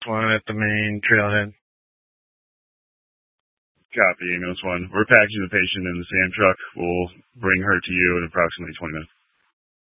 1 at the main trailhead. Copy, ambulance 1. We're packaging the patient in the SAM truck. We'll bring her to you in approximately 20 minutes.